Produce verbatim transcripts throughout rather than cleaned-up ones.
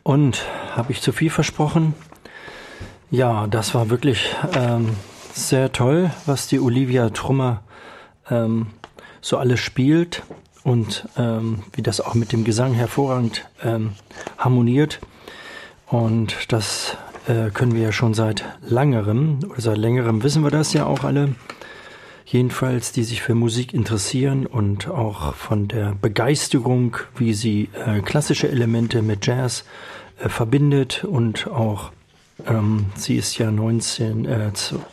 Und habe ich zu viel versprochen? Ja, das war wirklich ähm, sehr toll, was die Olivia Trummer ähm, so alles spielt und ähm, wie das auch mit dem Gesang hervorragend ähm, harmoniert. Und das äh, können wir ja schon seit langerem, oder seit längerem wissen wir das ja auch alle. Jedenfalls, die sich für Musik interessieren und auch von der Begeisterung, wie sie äh, klassische Elemente mit Jazz äh, verbindet. Und auch, ähm, sie ist ja neunzehn, äh,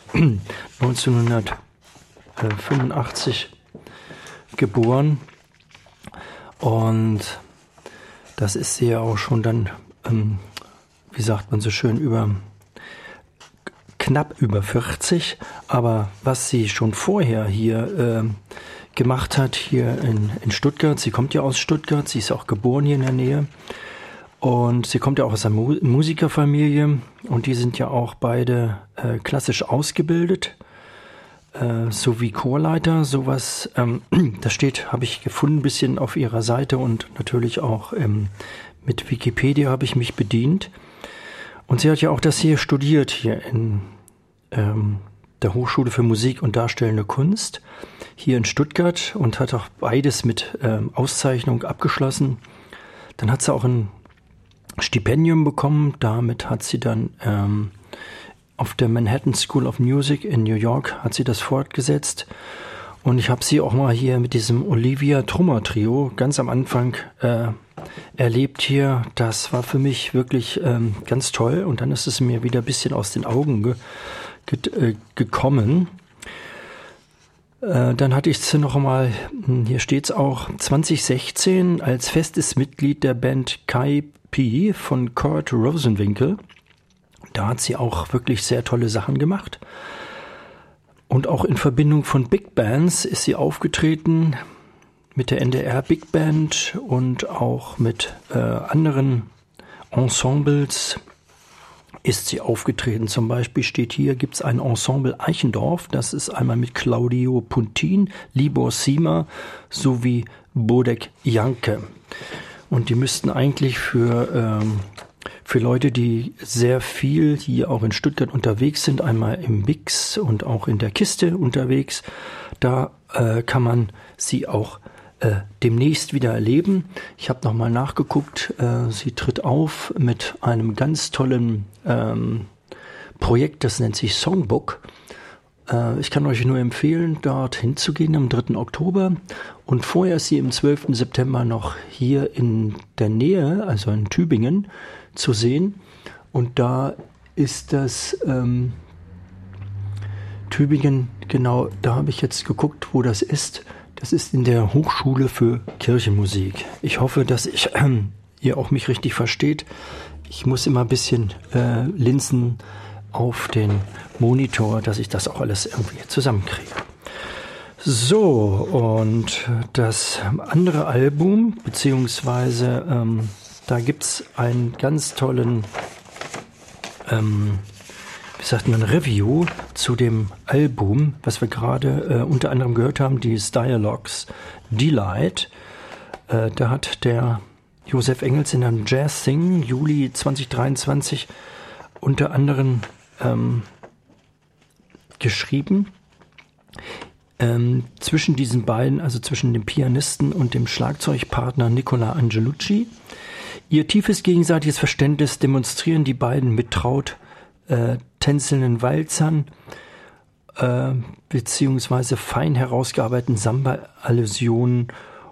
neunzehnhundertfünfundachtzig geboren. Und das ist sie ja auch schon dann, ähm, wie sagt man so schön, über... knapp über vierzig, aber was sie schon vorher hier äh, gemacht hat, hier in, in Stuttgart, sie kommt ja aus Stuttgart, sie ist auch geboren hier in der Nähe und sie kommt ja auch aus einer Mu- Musikerfamilie und die sind ja auch beide äh, klassisch ausgebildet, äh, sowie Chorleiter, sowas, ähm, das steht, habe ich gefunden, ein bisschen auf ihrer Seite und natürlich auch ähm, mit Wikipedia habe ich mich bedient. Und sie hat ja auch das hier studiert, hier in ähm, der Hochschule für Musik und Darstellende Kunst, hier in Stuttgart und hat auch beides mit ähm, Auszeichnung abgeschlossen. Dann hat sie auch ein Stipendium bekommen, damit hat sie dann ähm, auf der Manhattan School of Music in New York hat sie das fortgesetzt. Und ich habe sie auch mal hier mit diesem Olivia Trummer Trio ganz am Anfang äh, erlebt hier. Das war für mich wirklich ähm, ganz toll. Und dann ist es mir wieder ein bisschen aus den Augen ge ge äh, gekommen. Äh, dann hatte ich sie noch einmal, hier steht es auch, zwanzig sechzehn als festes Mitglied der Band Kai P von Kurt Rosenwinkel. Da hat sie auch wirklich sehr tolle Sachen gemacht. Und auch in Verbindung von Big Bands ist sie aufgetreten mit der N D R Big Band und auch mit äh, anderen Ensembles ist sie aufgetreten. Zum Beispiel steht hier, gibt es ein Ensemble Eichendorff, das ist einmal mit Claudio Puntin, Libor Sima sowie Bodek Janke. Und die müssten eigentlich für... Ähm, Für Leute, die sehr viel hier auch in Stuttgart unterwegs sind, einmal im Bix und auch in der Kiste unterwegs, da äh, kann man sie auch äh, demnächst wieder erleben. Ich habe nochmal nachgeguckt, äh, sie tritt auf mit einem ganz tollen ähm, Projekt, das nennt sich Songbook. Äh, ich kann euch nur empfehlen, dort hinzugehen am dritten Oktober. Und vorher ist sie am zwölften September noch hier in der Nähe, also in Tübingen, zu sehen. Und da ist das ähm, Tübingen, genau, da habe ich jetzt geguckt, wo das ist. Das ist in der Hochschule für Kirchenmusik. Ich hoffe, dass ich, äh, ihr auch mich richtig versteht. Ich muss immer ein bisschen äh, linsen auf den Monitor, dass ich das auch alles irgendwie zusammenkriege. So, und das andere Album, beziehungsweise ähm, da gibt's einen ganz tollen, ähm, wie sagt man, Review zu dem Album, was wir gerade äh, unter anderem gehört haben, die Dialogues Delight. Äh, da hat der Josef Engels in einem Jazz Sing Juli zwanzig dreiundzwanzig unter anderem ähm, geschrieben. Ähm, zwischen diesen beiden, also zwischen dem Pianisten und dem Schlagzeugpartner Nicola Angelucci. Ihr tiefes gegenseitiges Verständnis demonstrieren die beiden mit traut äh, tänzelnden Walzern äh, beziehungsweise fein herausgearbeiteten Samba-Allusionen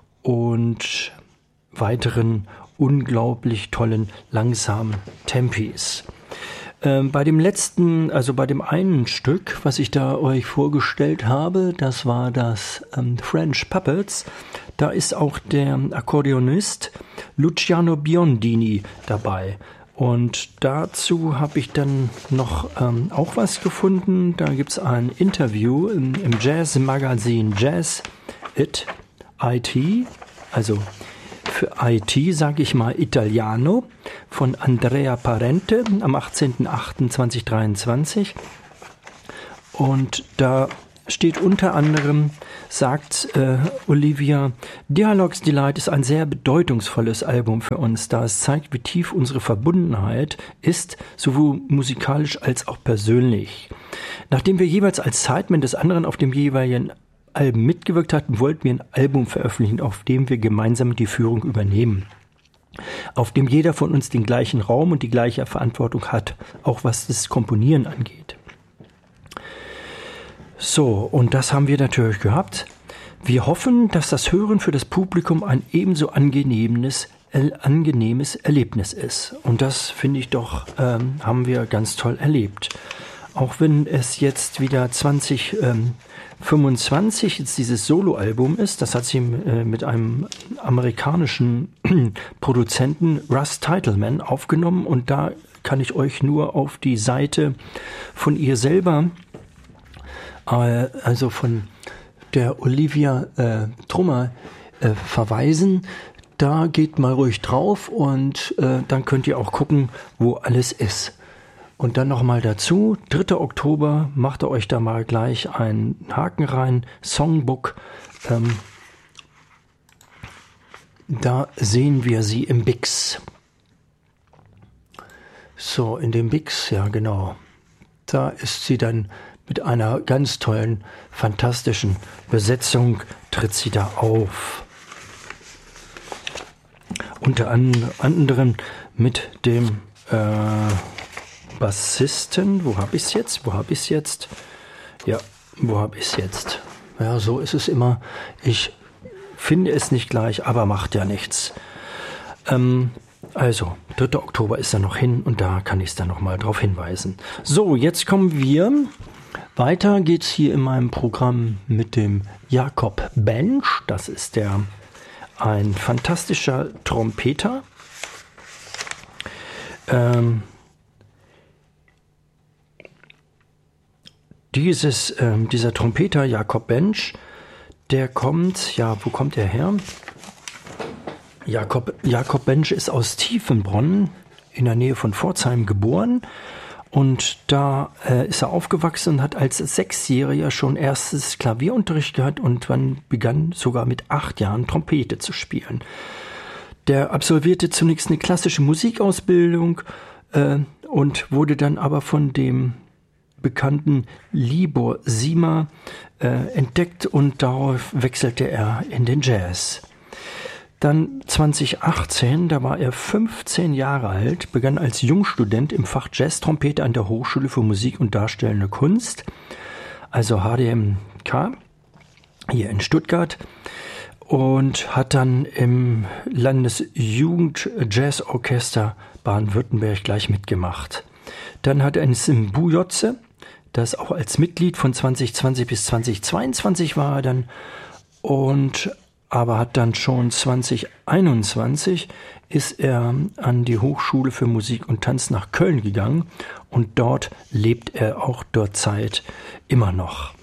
und weiteren unglaublich tollen langsamen Tempis. Ähm, bei dem letzten, also bei dem einen Stück, was ich da euch vorgestellt habe, das war das ähm, French Puppets. Da ist auch der Akkordeonist Luciano Biondini dabei. Und dazu habe ich dann noch ähm, auch was gefunden. Da gibt es ein Interview im, im Jazz-Magazin Jazz It I T, also für I T sage ich mal Italiano, von Andrea Parente am achtzehnten achten zweitausenddreiundzwanzig. Und da steht unter anderem, sagt äh, Olivia, Dialogues Delight ist ein sehr bedeutungsvolles Album für uns, da es zeigt, wie tief unsere Verbundenheit ist, sowohl musikalisch als auch persönlich. Nachdem wir jeweils als Sidemen des anderen auf dem jeweiligen Album mitgewirkt hatten, wollten wir ein Album veröffentlichen, auf dem wir gemeinsam die Führung übernehmen. Auf dem jeder von uns den gleichen Raum und die gleiche Verantwortung hat, auch was das Komponieren angeht. So, und das haben wir natürlich gehabt. Wir hoffen, dass das Hören für das Publikum ein ebenso angenehmes, äh, angenehmes Erlebnis ist. Und das, finde ich doch, ähm, haben wir ganz toll erlebt. Auch wenn es jetzt wieder zwanzig fünfundzwanzig jetzt dieses Soloalbum ist, das hat sie äh, mit einem amerikanischen Produzenten, Russ Titelman, aufgenommen. Und da kann ich euch nur auf die Seite von ihr selber, äh, also von der Olivia äh, Trummer, äh, verweisen. Da geht mal ruhig drauf und äh, dann könnt ihr auch gucken, wo alles ist. Und dann nochmal dazu, dritter Oktober, macht ihr euch da mal gleich einen Haken rein, Songbook. Ähm, da sehen wir sie im Bix. So, in dem Bix, ja genau. Da ist sie dann mit einer ganz tollen, fantastischen Besetzung, tritt sie da auf. Unter anderem mit dem äh, Bassisten, wo habe ich es jetzt? Wo habe ich es jetzt? Ja, wo habe ich es jetzt? Ja, so ist es immer. Ich finde es nicht gleich, aber macht ja nichts. Ähm, also, dritter Oktober ist da noch hin und da kann ich es dann nochmal drauf hinweisen. So, jetzt kommen wir. Weiter geht's hier in meinem Programm mit dem Jakob Bench. Das ist der ein fantastischer Trompeter. Ähm, Dieses, ähm, dieser Trompeter Jakob Bench, der kommt, ja, wo kommt er her? Jakob, Jakob Bench ist aus Tiefenbronn in der Nähe von Pforzheim geboren und da äh, ist er aufgewachsen und hat als Sechsjähriger schon erstes Klavierunterricht gehabt und man begann sogar mit acht Jahren Trompete zu spielen. Der absolvierte zunächst eine klassische Musikausbildung äh, und wurde dann aber von dem bekannten Libor Sima äh, entdeckt und darauf wechselte er in den Jazz. Dann zwanzig achtzehn, da war er fünfzehn Jahre alt, begann als Jungstudent im Fach Jazztrompete an der Hochschule für Musik und Darstellende Kunst, also H D M K, hier in Stuttgart, und hat dann im Landesjugendjazzorchester Baden-Württemberg gleich mitgemacht. Dann hat er in Simbujotze, das auch als Mitglied von zwanzig zwanzig bis zwanzig zweiundzwanzig war er dann, und aber hat dann schon zwanzig einundzwanzig ist er an die Hochschule für Musik und Tanz nach Köln gegangen und dort lebt er auch derzeit immer noch.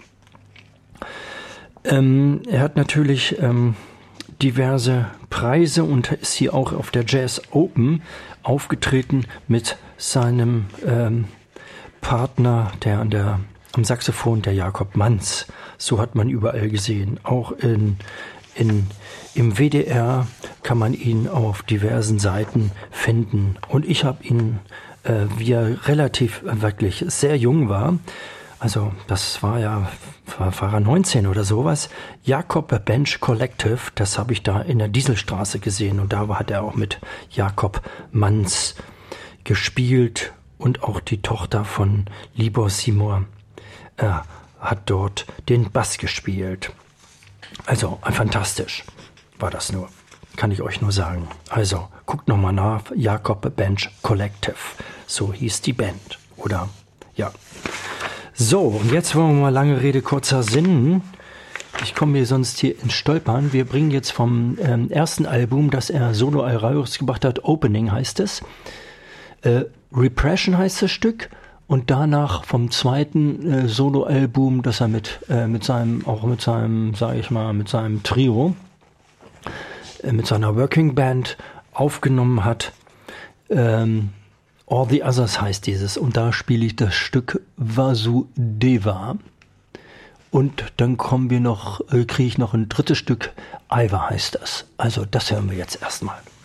Ähm, er hat natürlich ähm, diverse Preise und ist hier auch auf der Jazz Open aufgetreten mit seinem ähm, Partner, der an der am Saxophon, der Jakob Manz. So hat man überall gesehen. Auch in, in, im W D R kann man ihn auf diversen Seiten finden. Und ich habe ihn, äh, wie er relativ äh, wirklich sehr jung war, also das war ja, war, war er neunzehn oder sowas, Jakob Bench Collective, das habe ich da in der Dieselstraße gesehen. Und da hat er auch mit Jakob Manz gespielt. Und auch die Tochter von Libor Sima äh, hat dort den Bass gespielt. Also, fantastisch war das nur. Kann ich euch nur sagen. Also, guckt nochmal nach. Jakob Bench Collective. So hieß die Band. Oder, ja. So, und jetzt wollen wir mal lange Rede, kurzer Sinn. Ich komme mir sonst hier ins Stolpern. Wir bringen jetzt vom ähm, ersten Album, das er solo herausgebracht hat, Opening heißt es. Äh, Repression heißt das Stück und danach vom zweiten äh, Soloalbum, das er mit äh, mit seinem auch mit seinem, sage ich mal, mit seinem Trio, äh, mit seiner Working Band aufgenommen hat. Ähm, All the Others heißt dieses und da spiele ich das Stück Vasudeva Und dann kommen wir noch, äh, kriege ich noch ein drittes Stück. Iva heißt das. Also das hören wir jetzt erstmal.